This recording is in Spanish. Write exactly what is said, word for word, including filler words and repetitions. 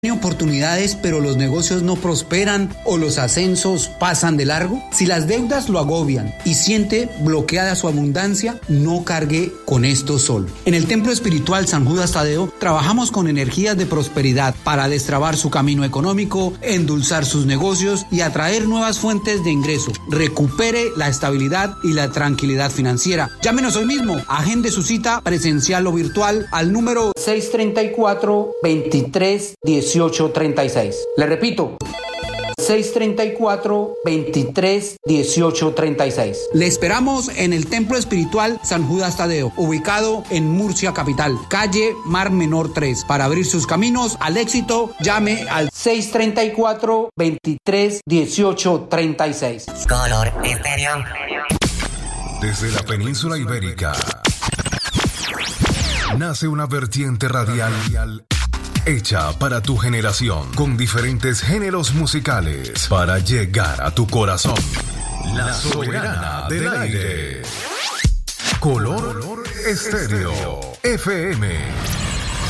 ¿Tiene oportunidades pero los negocios no prosperan o los ascensos pasan de largo? Si las deudas lo agobian y siente bloqueada su abundancia, no cargue con esto solo. En el Templo Espiritual San Judas Tadeo trabajamos con energías de prosperidad para destrabar su camino económico, endulzar sus negocios y atraer nuevas fuentes de ingreso. Recupere la estabilidad y la tranquilidad financiera. Llámenos hoy mismo, agende su cita presencial o virtual al número seis treinta y cuatro, veintitrés, dieciocho treinta y seis. Le repito, seis treinta y cuatro, veintitrés, dieciocho treinta y seis. Le esperamos en el Templo Espiritual San Judas Tadeo, ubicado en Murcia capital, calle Mar Menor tres. Para abrir sus caminos al éxito, llame al seis treinta y cuatro, veintitrés, dieciocho treinta y seis. Color Estéreo. Desde la península ibérica nace una vertiente radial hecha para tu generación, con diferentes géneros musicales para llegar a tu corazón. La soberana del aire. Color Estéreo F M.